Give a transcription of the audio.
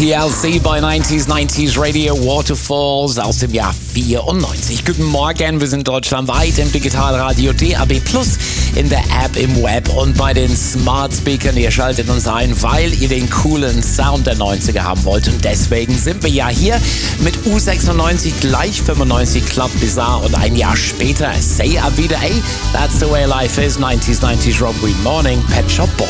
TLC bei 90s Radio Waterfalls aus dem Jahr 94. Guten Morgen, wir sind deutschlandweit im Digitalradio DAB+, in der App, im Web und bei den Smart Speakern. Ihr schaltet uns ein, weil ihr den coolen Sound der 90er haben wollt. Und deswegen sind wir ja hier mit U96 gleich 95 Club Bizarre und ein Jahr später Say A Vida A. That's the way life is. 90s Rock. Good morning, Pet Shop Boys.